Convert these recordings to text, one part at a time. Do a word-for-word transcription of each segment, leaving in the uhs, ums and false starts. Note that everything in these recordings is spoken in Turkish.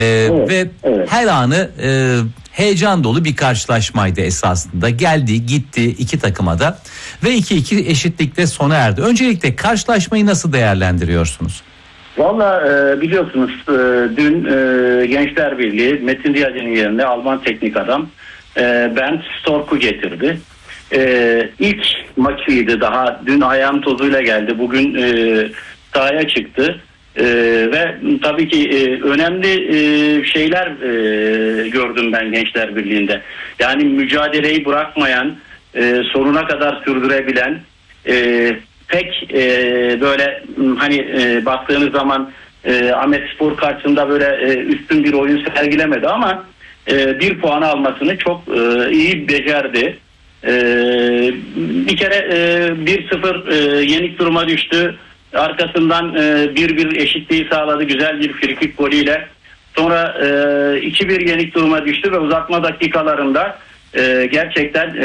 evet, ve evet. her anı e, heyecan dolu bir karşılaşmaydı esasında. Geldi gitti iki takıma da ve iki iki eşitlikle sona erdi. Öncelikle karşılaşmayı nasıl değerlendiriyorsunuz? Valla e, biliyorsunuz e, dün e, Gençler Birliği Metin Diyazi'nin yerine Alman teknik adam e, Bernd Stork'u getirdi. E, ilk maçıydı, daha dün ayağım tozuyla geldi, bugün e, sahaya çıktı. Ee, ve tabii ki e, önemli e, şeyler e, gördüm ben Gençler Birliği'nde. Yani mücadeleyi bırakmayan, e, sonuna kadar sürdürebilen, e, pek e, böyle hani e, baktığınız zaman e, Ahmetspor karşısında böyle e, üstün bir oyun sergilemedi ama e, bir puanı almasını çok e, iyi becerdi. E, bir kere e, bir sıfır e, yenik duruma düştü. Arkasından e, bir bir eşitliği sağladı güzel bir frikik golüyle. Sonra e, iki bir yenik duruma düştü ve uzatma dakikalarında e, gerçekten e,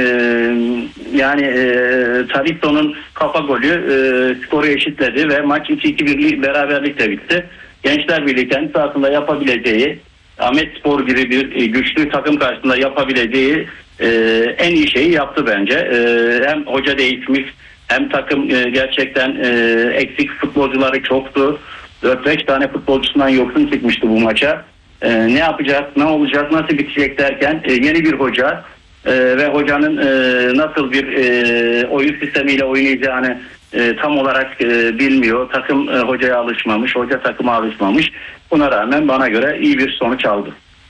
yani e, Tarisso'nun kafa golü e, skoru eşitledi ve maç iki iki birlik beraberlikle bitti. Gençler Birliği kendi sahasında yapabileceği, Ahmetspor gibi bir e, güçlü takım karşısında yapabileceği e, en iyi şeyi yaptı bence. E, hem hoca değişmiş, hem takım e, gerçekten e, eksik futbolcuları çoktu. dört beş tane futbolcusundan yoksun çıkmıştı bu maça. E, ne yapacak, ne olacak, nasıl bitecek derken e, yeni bir hoca e, ve hocanın e, nasıl bir e, oyun sistemiyle oynayacağını e, tam olarak e, bilmiyor. Takım e, hocaya alışmamış, hoca takıma alışmamış. Buna rağmen bana göre iyi bir sonuç aldı.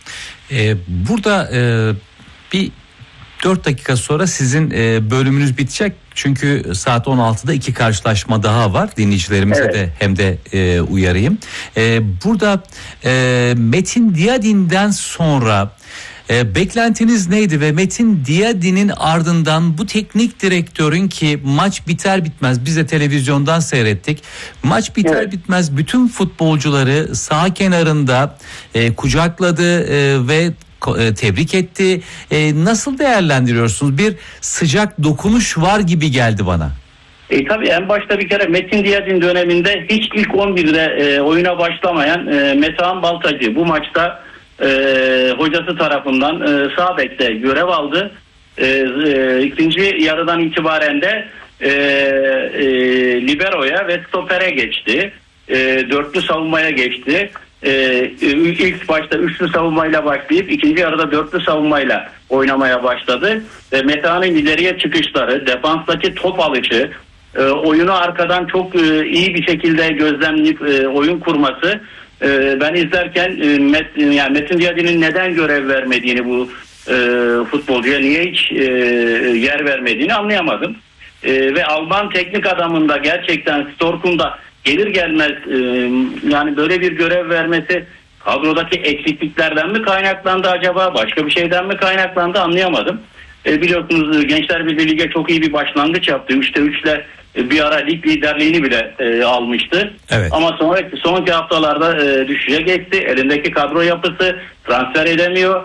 Ee, burada e, bir dört dakika sonra sizin e, bölümünüz bitecek. Çünkü saat on altıda iki karşılaşma daha var. Dinleyicilerimize evet. de hem de e, uyarayım. E, burada e, Metin Diyadin'den sonra e, beklentiniz neydi ve Metin Diyadin'in ardından bu teknik direktörün ki maç biter bitmez biz de televizyondan seyrettik. Maç biter evet. bitmez bütün futbolcuları saha kenarında e, kucakladı e, ve tebrik etti. E, nasıl değerlendiriyorsunuz? Bir sıcak dokunuş var gibi geldi bana. E, tabii en başta bir kere Metin Diyadin döneminde hiç ilk on birde e, oyuna başlamayan e, Metehan Baltacı bu maçta e, hocası tarafından e, sağ bekte görev aldı. E, e, ikinci yarıdan itibaren de e, e, libero'ya ve stopere geçti. E, dörtlü savunmaya geçti. Ee, ilk başta üçlü savunmayla başlayıp ikinci yarıda dörtlü savunmayla oynamaya başladı ve Metehan'ın ileriye çıkışları, defanstaki top alışı, e, oyunu arkadan çok e, iyi bir şekilde gözlemleyip e, oyun kurması, e, ben izlerken e, Met, yani Metin Diyadin'in neden görev vermediğini bu e, futbolcuya niye hiç e, yer vermediğini anlayamadım. E, ve Alman teknik adamında gerçekten Stork'un da gelir gelmez e, yani böyle bir görev vermesi kadrodaki eksikliklerden mi kaynaklandı acaba, başka bir şeyden mi kaynaklandı anlayamadım. E, biliyorsunuz Gençler Birliği Lig'e çok iyi bir başlangıç yaptı. üçte üçle e, bir ara lig liderliğini bile e, almıştı. Evet. Ama sonraki sonraki haftalarda e, düşüşe geçti. Elindeki kadro yapısı transfer edemiyor.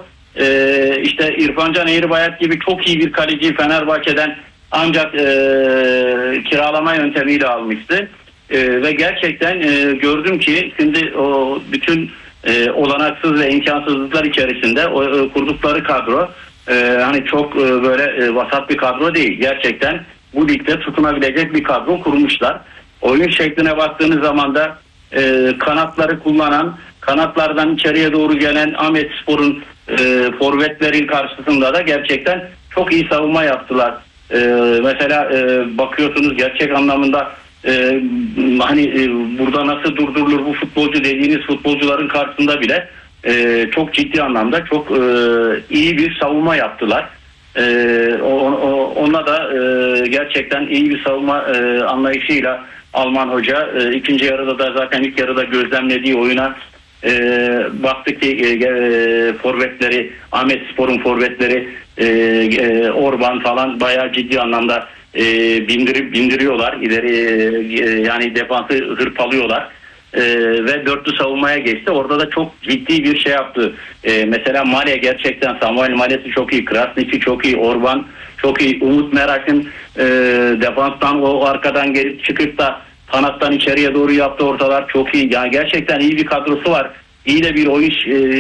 E, işte İrfan Can Eğribayat gibi çok iyi bir kaleci Fenerbahçe'den ancak e, kiralama yöntemiyle almıştı. Ee, ve gerçekten e, gördüm ki şimdi o bütün e, olanaksız ve imkansızlıklar içerisinde o e, kurdukları kadro e, hani çok e, böyle e, vasat bir kadro değil. Gerçekten bu ligde tutunabilecek bir kadro kurmuşlar. Oyun şekline baktığınız zaman da e, kanatları kullanan, kanatlardan içeriye doğru gelen Ahmetspor'un e, forvetlerin karşısında da gerçekten çok iyi savunma yaptılar. E, mesela e, bakıyorsunuz gerçek anlamda Ee, hani e, burada nasıl durdurulur bu futbolcu dediğiniz futbolcuların karşısında bile e, çok ciddi anlamda çok e, iyi bir savunma yaptılar. E, o, o, ona da e, gerçekten iyi bir savunma e, anlayışıyla Alman hoca e, ikinci yarıda da zaten ilk yarıda gözlemlediği oyuna e, baktık ki e, e, forvetleri Ahmetspor'un forvetleri e, e, Orban falan bayağı ciddi anlamda E, bindirip bindiriyorlar ileri e, yani defansı hırpalıyorlar e, ve dörtlü savunmaya geçti. Orada da çok ciddi bir şey yaptı. E, mesela Male gerçekten Samuel Male'si çok iyi, Krasnic'i çok iyi, Orban çok iyi, Umut Merak'ın e, defanstan o arkadan gelip çıkıp da kanattan içeriye doğru yaptı ortalar çok iyi. Yani gerçekten iyi bir kadrosu var iyi de bir oyun e,